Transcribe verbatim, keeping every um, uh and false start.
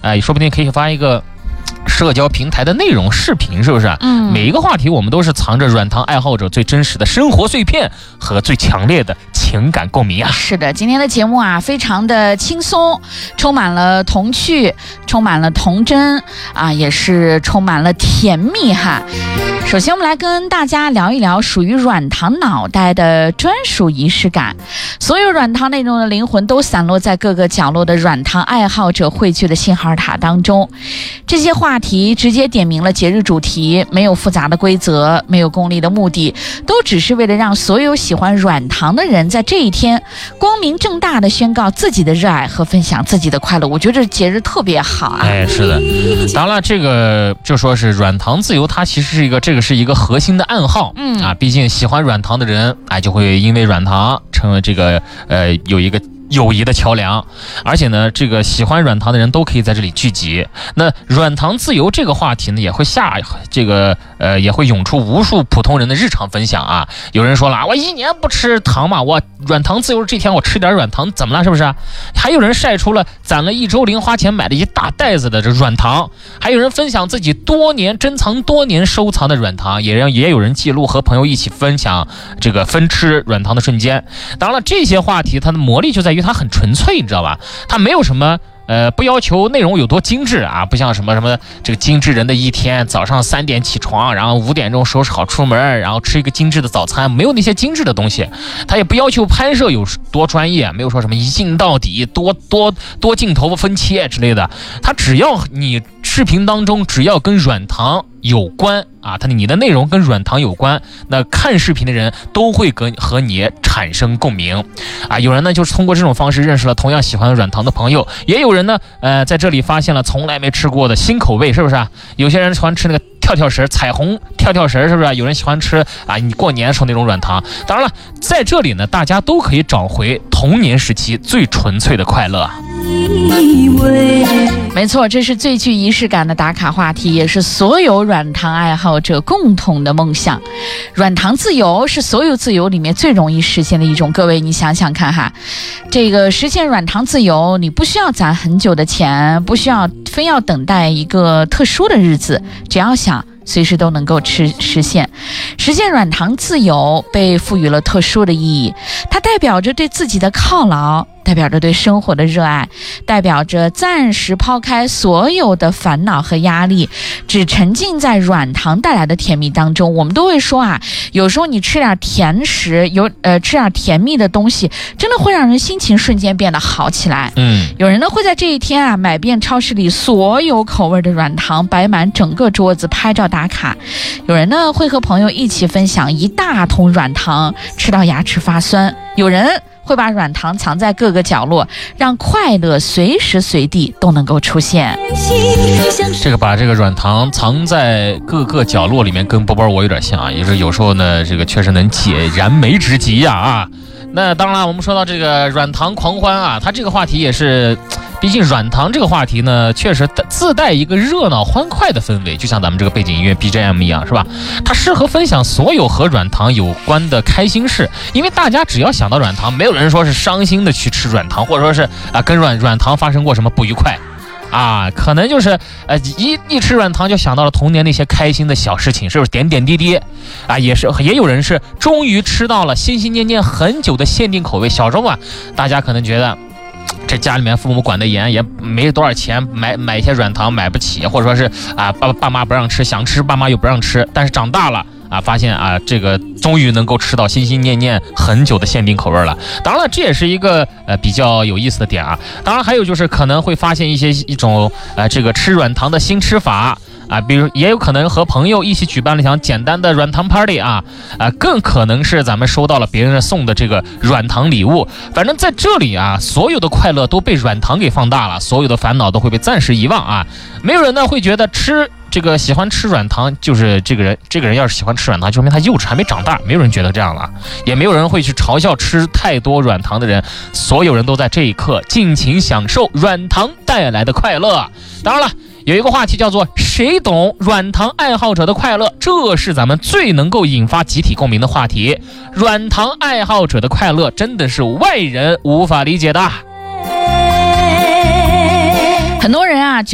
哎，说不定可以发一个社交平台的内容视频，是不是？嗯，每一个话题我们都是藏着软糖爱好者最真实的生活碎片和最强烈的情感共鸣啊。 是的，今天的节目啊，非常的轻松，充满了童趣，充满了童真啊，也是充满了甜蜜哈。首先，我们来跟大家聊一聊属于软糖脑袋的专属仪式感。所有软糖内容的灵魂都散落在各个角落的软糖爱好者汇聚的信号塔当中。这些话题直接点明了节日主题，没有复杂的规则，没有功利的目的，都只是为了让所有喜欢软糖的人在这一天光明正大的宣告自己的热爱和分享自己的快乐。我觉得这节日特别好啊。 哎，是的。当然了，这个就说是软糖自由，它其实是一个这个是一个核心的暗号。嗯啊，毕竟喜欢软糖的人，哎，就会因为软糖成为这个呃有一个友谊的桥梁，而且呢，这个喜欢软糖的人都可以在这里聚集。那软糖自由这个话题呢，也会下这个呃，也会涌出无数普通人的日常分享啊。有人说了，我一年不吃糖嘛，我软糖自由这天我吃点软糖怎么了？是不是？还有人晒出了攒了一周零花钱买了一大袋子的这软糖，还有人分享自己多年珍藏多年收藏的软糖，也让也有人记录和朋友一起分享这个分吃软糖的瞬间。当然了，这些话题它的魔力就在于它很纯粹，你知道吧？它没有什么呃，不要求内容有多精致啊，不像什么什么这个精致人的一天，早上三点起床，然后五点钟收拾好出门，然后吃一个精致的早餐，没有那些精致的东西。它也不要求拍摄有多专业，没有说什么一镜到底，多多多镜头分切之类的。它只要你视频当中只要跟软糖有关啊，它你的内容跟软糖有关，那看视频的人都会跟和你产生共鸣啊。有人呢就是通过这种方式认识了同样喜欢软糖的朋友，也有人呢呃在这里发现了从来没吃过的新口味，是不是啊？有些人喜欢吃那个跳跳绳，彩虹跳跳绳，是不是啊？有人喜欢吃啊你过年的时候那种软糖。当然了，在这里呢大家都可以找回童年时期最纯粹的快乐。 没错，这是最具仪式感的打卡话题，也是所有软糖爱好者共同的梦想。软糖自由是所有自由里面最容易实现的一种。各位，你想想看哈，这个实现软糖自由，你不需要攒很久的钱，不需要非要等待一个特殊的日子，只要想随时都能够吃实现。实现软糖自由被赋予了特殊的意义，它代表着对自己的犒劳，代表着对生活的热爱，代表着暂时抛开所有的烦恼和压力，只沉浸在软糖带来的甜蜜当中。我们都会说啊，有时候你吃点甜食，有呃吃点甜蜜的东西，真的会让人心情瞬间变得好起来。嗯，有人呢会在这一天啊买遍超市里所有口味的软糖，摆满整个桌子拍照打卡。有人呢会和朋友一起分享一大桶软糖，吃到牙齿发酸。有人会把软糖藏在各个角落，让快乐随时随地都能够出现。 这个把这个软糖藏在各个角落里面，跟波波我有点像啊，也是有时候呢，这个确实能解燃眉之急呀 啊, 啊。那当然，我们说到这个软糖狂欢啊，它这个话题也是。毕竟软糖这个话题呢，确实自带一个热闹欢快的氛围，就像咱们这个背景音乐 B G M 一样，是吧？它适合分享所有和软糖有关的开心事，因为大家只要想到软糖，没有人说是伤心的去吃软糖，或者说是啊跟软软糖发生过什么不愉快啊，可能就是呃一一吃软糖就想到了童年那些开心的小事情，是不是点点滴滴啊？也是也有人是终于吃到了心心念念很久的限定口味。小时候啊，大家可能觉得。这家里面父母管得严，也没多少钱买买一些软糖买不起，或者说是啊爸爸妈不让吃，想吃爸妈又不让吃。但是长大了啊，发现啊这个终于能够吃到心心念念很久的限定口味了。当然了，这也是一个呃比较有意思的点啊。当然还有就是可能会发现一些一种呃这个吃软糖的新吃法。啊，比如也有可能和朋友一起举办了一场简单的软糖 party 啊，啊，更可能是咱们收到了别人送的这个软糖礼物。反正在这里啊，所有的快乐都被软糖给放大了，所有的烦恼都会被暂时遗忘啊。没有人呢会觉得吃这个喜欢吃软糖就是这个人，这个人要是喜欢吃软糖，就说明他幼稚还没长大。没有人觉得这样了，也没有人会去嘲笑吃太多软糖的人。所有人都在这一刻尽情享受软糖带来的快乐。当然了。有一个话题叫做谁懂软糖爱好者的快乐，这是咱们最能够引发集体共鸣的话题。软糖爱好者的快乐真的是外人无法理解的。 很多人啊